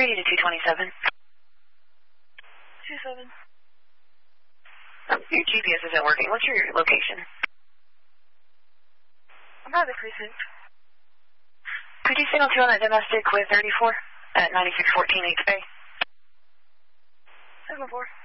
Radio to 227. 27. Your GPS isn't working. What's your location? I'm by the precinct. Could you signal 2 on that domestic with 34 at 9614 8th Bay? 7-4.